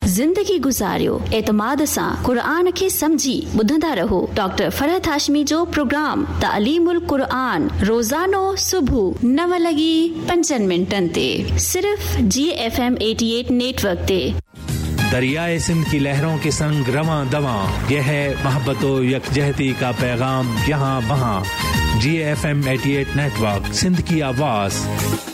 ज़िंदगी गुज़ारियो एतमाद सां क़ुरान खे समझी ॿुधंदा रहो। डॉक्टर फरहत हाशमी जो प्रोग्राम तालीमुल क़ुरान रोज़ानो सुबुह 9:05 ते सिर्फ GFM 88 नेटवर्क ते। दरियाए सिंध की लहरों के संग रवां दवां, यह है मोहब्बतो यकजहती का पैगाम यहाँ वहाँ। GFM 88 नेटवर्क, सिंध की आवाज़।